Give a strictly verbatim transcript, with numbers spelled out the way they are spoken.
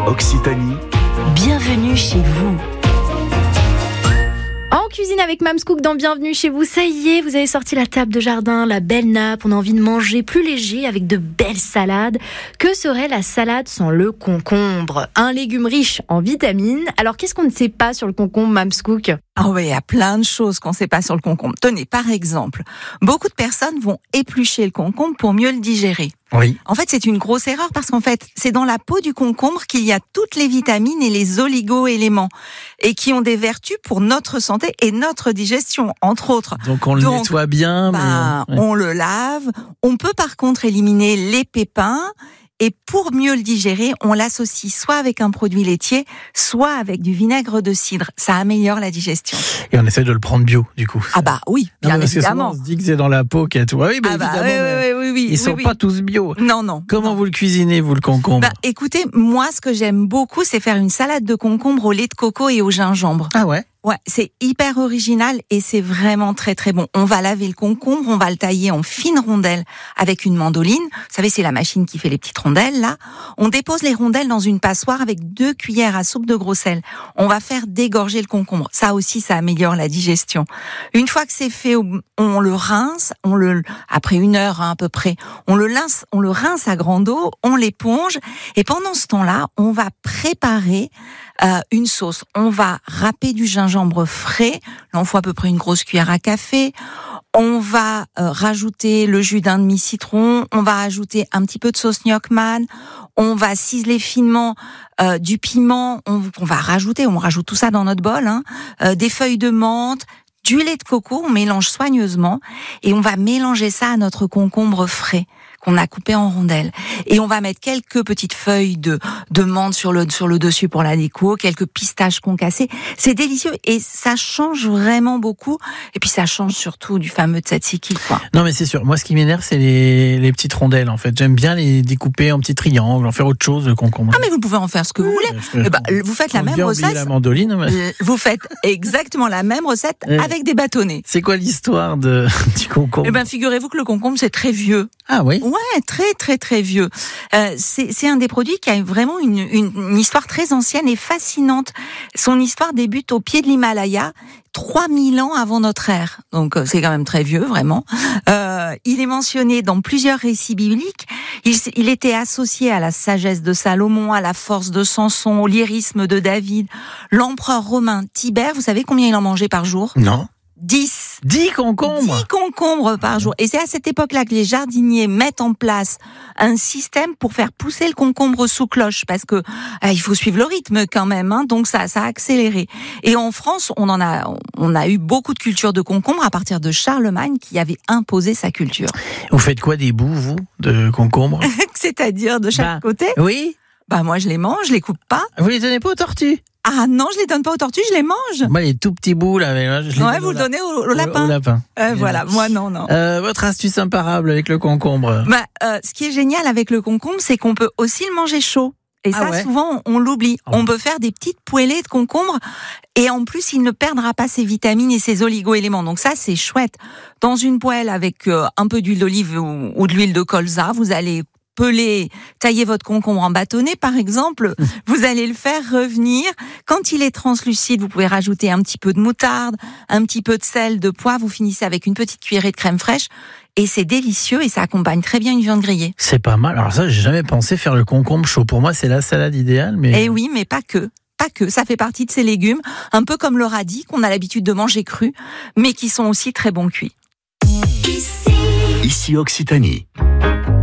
Occitanie. Bienvenue chez vous. En cuisine avec Mams Cook dans Bienvenue chez vous. Ça y est, vous avez sorti la table de jardin, la belle nappe. On a envie de manger plus léger avec de belles salades. Que serait la salade sans le concombre? Un légume riche en vitamines. Alors qu'est-ce qu'on ne sait pas sur le concombre, Mams Cook? Ah oui, il y a plein de choses qu'on ne sait pas sur le concombre. Tenez, par exemple, beaucoup de personnes vont éplucher le concombre pour mieux le digérer. Oui. En fait, c'est une grosse erreur parce qu'en fait, c'est dans la peau du concombre qu'il y a toutes les vitamines et les oligo-éléments et qui ont des vertus pour notre santé et notre digestion, entre autres. Donc on le Donc, nettoie bien. Ben, mais... ouais. On le lave. On peut par contre éliminer les pépins. Et pour mieux le digérer, on l'associe soit avec un produit laitier, soit avec du vinaigre de cidre. Ça améliore la digestion. Et on essaie de le prendre bio, du coup. Ah bah oui, Non, bien parce que souvent, évidemment. on se dit que c'est dans la peau qu'il y a tout. Ah oui, mais Ah bah évidemment, oui, mais oui, oui, oui, ils oui, sont oui. pas tous bio. Non, non. Comment non. vous le cuisinez, vous, le concombre? Bah, écoutez, moi, ce que j'aime beaucoup, c'est faire une salade de concombre au lait de coco et au gingembre. Ah ouais. Ouais, c'est hyper original et c'est vraiment très très bon. On va laver le concombre, on va le tailler en fines rondelles avec une mandoline. Vous savez, c'est la machine qui fait les petites rondelles là. On dépose les rondelles dans une passoire avec deux cuillères à soupe de gros sel. On va faire dégorger le concombre. Ça aussi, ça améliore la digestion. Une fois que c'est fait, on le rince, on le après une heure hein, à peu près. On le rince, on le rince à grande eau, on l'éponge et pendant ce temps-là, on va préparer euh, une sauce. On va râper du gingembre frais. Là, on faut à peu près une grosse cuillère à café. On va euh, rajouter le jus d'un demi-citron. On va ajouter un petit peu de sauce Gnocchman. On va ciseler finement euh, du piment. On, on va rajouter, on rajoute tout ça dans notre bol. Hein, euh, des feuilles de menthe, du lait de coco. On mélange soigneusement et on va mélanger ça à notre concombre frais qu'on a coupé en rondelles. Et on va mettre quelques petites feuilles de, de menthe sur le, sur le dessus pour la déco, quelques pistaches concassées. C'est délicieux et ça change vraiment beaucoup. Et puis ça change surtout du fameux tzatziki, quoi. Non, mais c'est sûr. Moi, ce qui m'énerve, c'est les, les petites rondelles, en fait. J'aime bien les découper en petits triangles, en faire autre chose, le concombre. Ah, mais vous pouvez en faire ce que vous voulez. Que, eh ben, vous faites la même bien recette. La mandoline, mais... Vous faites exactement la même recette Ouais. avec des bâtonnets. C'est quoi l'histoire de, du concombre? Eh ben, figurez-vous que le concombre, c'est très vieux. Ah oui? Ouais, très très très vieux. Euh, c'est, c'est un des produits qui a vraiment une, une, une histoire très ancienne et fascinante. Son histoire débute au pied de l'Himalaya, trois mille ans avant notre ère. Donc c'est quand même très vieux, vraiment. Euh, il est mentionné dans plusieurs récits bibliques. Il, il était associé à la sagesse de Salomon, à la force de Samson, au lyrisme de David. L'empereur romain Tibère, vous savez combien il en mangeait par jour? Non. dix. dix concombres. dix concombres par jour. Et c'est à cette époque-là que les jardiniers mettent en place un système pour faire pousser le concombre sous cloche, parce que ah, il faut suivre le rythme quand même, hein, donc ça, ça a accéléré. Et en France, on en a, on a eu beaucoup de culture de concombre à partir de Charlemagne qui avait imposé sa culture. Vous faites quoi des bouts, vous, de concombre? C'est-à-dire de chaque bah, côté. Oui. Bah moi je les mange, je les coupe pas. Vous les donnez pas aux tortues? Ah non, je les donne pas aux tortues, je les mange. Moi, les tout petits bouts, là, je les Ouais, donne vous au le la... donnez au, au lapin. Au, au lapin. Euh, voilà, moi non, non. Euh, votre astuce imparable avec le concombre? Bah, euh, ce qui est génial avec le concombre, c'est qu'on peut aussi le manger chaud. Et ah ça, ouais. souvent, on l'oublie. Oh. On peut faire des petites poêlées de concombre. Et en plus, il ne perdra pas ses vitamines et ses oligo-éléments. Donc ça, c'est chouette. Dans une poêle avec euh, un peu d'huile d'olive ou, ou de l'huile de colza, vous allez peler, tailler votre concombre en bâtonnet, par exemple. Vous allez le faire revenir. Quand il est translucide, vous pouvez rajouter un petit peu de moutarde, un petit peu de sel, de poivre. Vous finissez avec une petite cuillerée de crème fraîche. Et c'est délicieux et ça accompagne très bien une viande grillée. C'est pas mal. Alors ça, j'ai jamais pensé faire le concombre chaud. Pour moi, c'est la salade idéale. Mais... Eh oui, mais pas que. Pas que. Ça fait partie de ces légumes, un peu comme le radis qu'on a l'habitude de manger cru, mais qui sont aussi très bons cuits. Ici Occitanie.